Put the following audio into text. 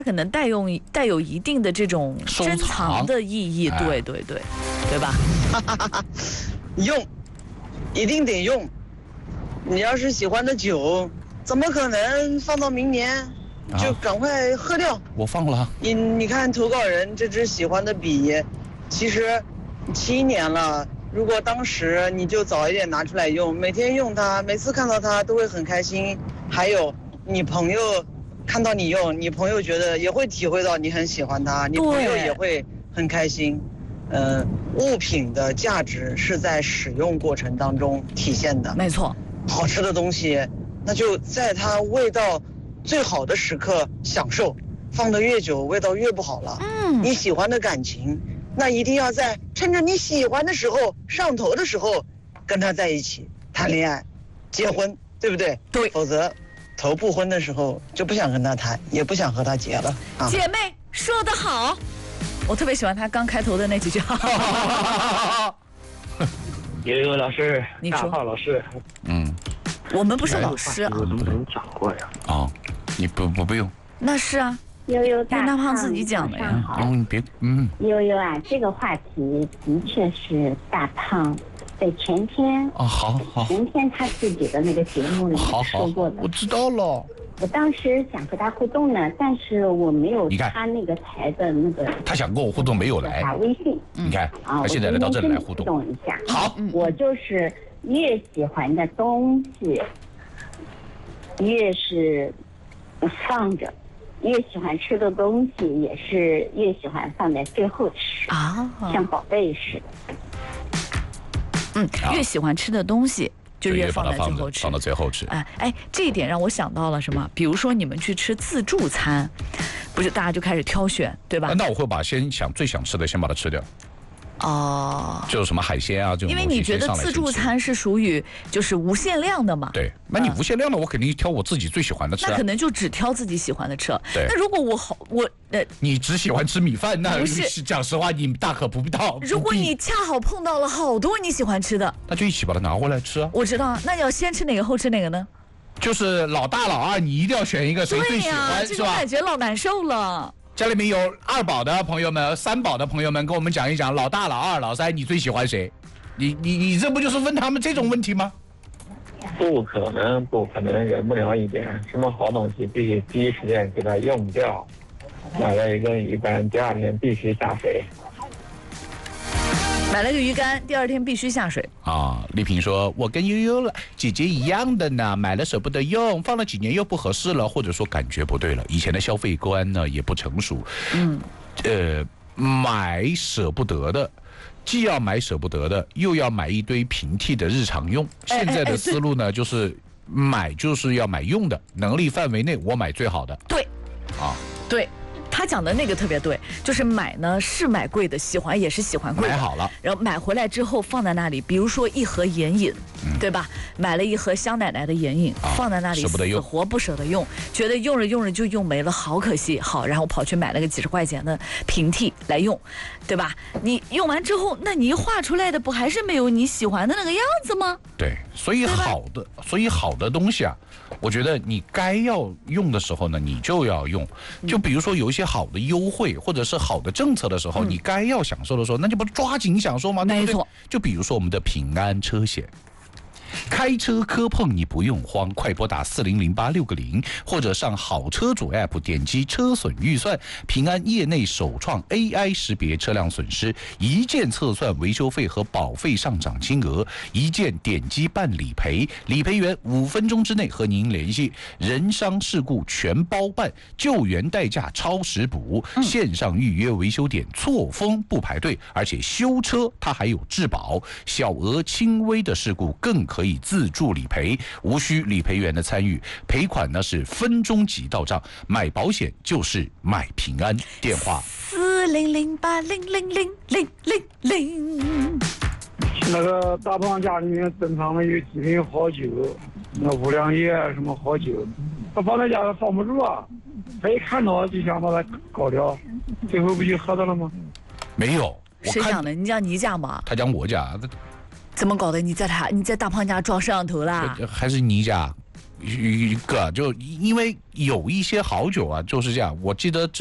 可能带有一定的这种珍藏的意义，对对对，对吧？ 用，一定得用。你要是喜欢的酒，怎么可能放到明年就赶快喝掉？ 我放了。 你看投稿人这支喜欢的笔，其实7年了。如果当时你就早一点拿出来用，每天用它，每次看到它都会很开心。还有你朋友看到你用，你朋友觉得也会体会到你很喜欢它，你朋友也会很开心。物品的价值是在使用过程当中体现的。 没错。 好吃的东西，那就在它味道最好的时刻享受，放得越久味道越不好了。你喜欢的感情，那一定要在趁着你喜欢的时候上头的时候跟他在一起谈恋爱结婚，对不对？ 对， 否则头不婚的时候就不想跟他谈，也不想和他结了。 姐妹说得好，我特别喜欢他刚开头的那几句话。 悠悠老师， 你说， 大炮老师， 我们不是老师啊。 我怎么跟你讲过呀？ 你不用。 那是啊， 悠悠大胖自己讲的呀。 你别悠悠啊，这个话题的确是大胖在前天好， 前天他自己的那个节目里说过的。 我知道了。 我当时想和他互动呢，但是我没有他那个台的那个。 他想跟我互动没有来。 发微信。 你看，他现在来到这里来互动一下。 好， 我就是越喜欢的东西，越是放着。越喜欢吃的东西也是越喜欢放在最后吃像宝贝似的。越喜欢吃的东西就越放在最后吃， 放到最后吃。 这一点让我想到了什么？比如说你们去吃自助餐，不是大家就开始挑选，对吧？ 那我会把最想吃的先把它吃掉。就是什么海鲜啊，这种东西。 因为你觉得自助餐是属于就是无限量的嘛？ 对，那你无限量的，我肯定挑我自己最喜欢的吃。 那可能就只挑自己喜欢的吃。 对。 那如果你只喜欢吃米饭，那是讲实话，你大可不必到。 如果你恰好碰到了好多你喜欢吃的， 那就一起把它拿回来吃啊。 我知道，那你要先吃哪个后吃哪个呢？ 就是老大老二，你一定要选一个，谁最喜欢， 这种感觉老难受了。 家里面有2宝的朋友们、3宝的朋友们，跟我们讲一讲，老大、老二、老三，你最喜欢谁？你这不就是问他们这种问题吗？ 不可能，忍不了一点。什么好东西必须第一时间给它用掉，买了一个鱼竿，第2天必须下水。 买了个鱼竿，第2天必须下水。 丽萍说：“我跟悠悠姐姐一样的呢，买了舍不得用，放了几年又不合适了，或者说感觉不对了。以前的消费观呢也不成熟，买舍不得的，既要买舍不得的，又要买一堆平替的日常用。现在的思路呢，就是买就是要买用的，能力范围内我买最好的。 对，对。”他讲的那个特别对，就是买呢是买贵的，喜欢也是喜欢贵的， 买好了， 然后买回来之后放在那里，比如说一盒眼影，对吧？买了一盒香奶奶的眼影，放在那里，死活不舍得用，觉得用着用着就用没了，好可惜。好，然后跑去买了个几10块钱的平替来用，对吧？你用完之后，那你一画出来的不还是没有你喜欢的那个样子吗？ 对，所以好的东西啊，我觉得你该要用的时候呢，你就要用。就比如说有一些好的优惠或者是好的政策的时候，你该要享受的时候，那就不抓紧享受吗？ 没错。 就比如说我们的平安车险。开车磕碰你不用慌，快拨打400866个0，或者上好车主 App 点击车损预算，平安业内首创 AI 识别车辆损失，一键测算维修费和保费上涨金额，一键点击办理赔，理赔员5分钟之内和您联系，人伤事故全包办，救援代驾超时补，线上预约维修点错峰不排队，而且修车它还有质保，小额轻微的事故更可以自助理赔，无需理赔员的参与，赔款呢是分钟即到账，买保险就是买平安。电话 400800000。 那个大胖家里面珍藏了有几瓶好酒，那五粮液什么好酒，他放在家他放不住啊，他一看到就想把它搞掉，最后不就喝到了吗？ 没有， 谁讲的？你讲你讲吧。 他讲我家。 怎么搞的？你在大胖家装摄像头啦？ 还是你家？ 一个，就因为有一些好酒啊，就是这样。我记得